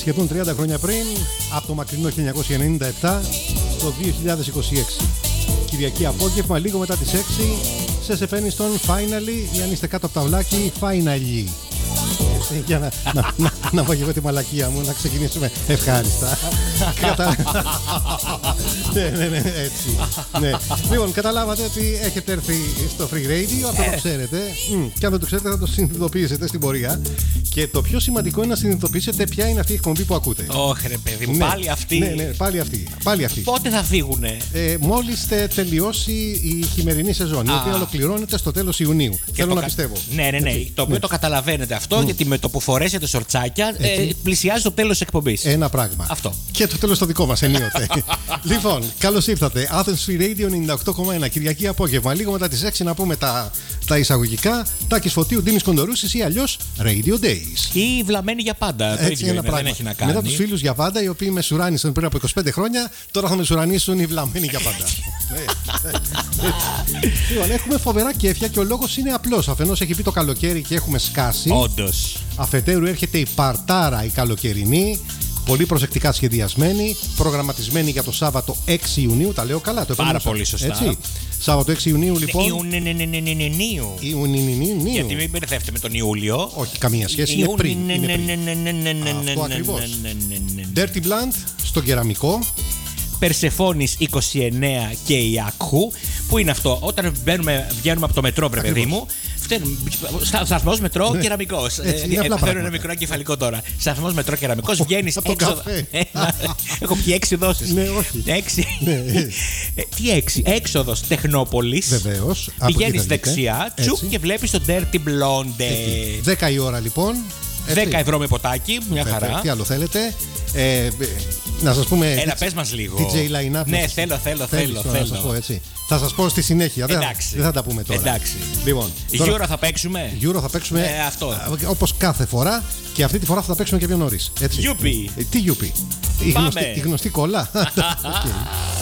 σχεδόν 30 χρόνια πριν, από το μακρινό 1997 το 2026. Κυριακή απόγευμα, λίγο μετά τις 6, σε Σεφένιστον, finally, ή αν είστε κάτω από τα βλάκι, finally. Για να πω και εγώ τη μαλακία μου, να ξεκινήσουμε ευχάριστα. Ναι, έτσι. Λοιπόν, καταλάβατε ότι έχετε έρθει στο Free Radio, αυτό το ξέρετε. Και αν δεν το ξέρετε, θα το συνειδητοποιήσετε στην πορεία. Και το πιο σημαντικό είναι να συνειδητοποιήσετε ποια είναι αυτή η εκπομπή που ακούτε. Όχι, ρε παιδί μου, πάλι αυτή. Ναι, πάλι αυτή. Πότε θα φύγουνε? Μόλις τελειώσει η χειμερινή σεζόν, η οποία ολοκληρώνεται στο τέλος Ιουνίου. Θέλω να πιστεύω. Ναι. Το οποίο το καταλαβαίνετε αυτό, γιατί με το που φορέσετε σορτσάκια πλησιάζει το τέλος της εκπομπής. Ένα πράγμα. Αυτό. Και το τέλος το δικό μας ενίοτε. Λοιπόν, καλώς ήρθατε. Athens Free Radio 98,1. Κυριακή απόγευμα. Λίγο μετά τις 6 να πούμε τα εισαγωγικά. Τάκης Φωτίου, Ντίμης Κοντορούσης ή αλλιώς Radio Days. Ή βλαμμένοι για πάντα. Το ίδιο είναι, δεν έχει να κάνει. Μετά τους φίλους για πάντα, οι οποίοι με σουράνισαν πριν από 25 χρόνια, τώρα θα με σουρανίσουν οι βλαμμένοι για πάντα. Λοιπόν, έχουμε φοβερά κέφια και ο λόγος είναι απλός. Αφενός έχει πει το καλοκαίρι και έχουμε σκάσει. Όντως. Αφετέρου έρχεται η παρτάρα η καλοκαιρινή, πολύ προσεκτικά σχεδιασμένη, προγραμματισμένη για το Σάββατο 6 Ιουνίου. Τα λέω καλά, το πάρα πολύ σωστά. Έτσι. Σάββατο 6 Ιουνίου λοιπόν. Ιουνίου. Γιατί μην μπερδεύετε με τον Ιούλιο. Όχι, καμία σχέση. Είναι πριν. Αυτό ακριβώς. Dirty Blunt στο Κεραμικό. Περσεφόνης 29 και Ιακχού. Πού είναι αυτό? Όταν βγαίνουμε από το μετρό, βρε παιδί μου. Σταθμός μετρό Κεραμικός. Φέρνω ένα μικρό εγκεφαλικό τώρα. Σταθμός μετρό Κεραμικός, βγαίνεις έξω. Έχω πιει 6 δόσεις. Ναι, όχι. 6. Τι 6? Έξοδος Τεχνόπολης. Βεβαίως. Πηγαίνεις δεξιά, τσουκ και βλέπεις το Dirty Blonde. 10 η ώρα λοιπόν. 10 ευρώ με ποτάκι, μια χαρά. Τι άλλο θέλετε? Να σας πούμε. Έλα, πες μας λίγο. DJ line-up. Ναι, θέλω. Να σας πω έτσι. Θα σας πω στη συνέχεια. Δεν θα τα πούμε τώρα. Εντάξει. Λοιπόν, Euro θα παίξουμε. Euro θα παίξουμε. Αυτό. Όπως κάθε φορά. Και αυτή τη φορά θα τα παίξουμε και πιο νωρίς. Γιούπι. Τι γιούπι? Η γνωστή κόλλα.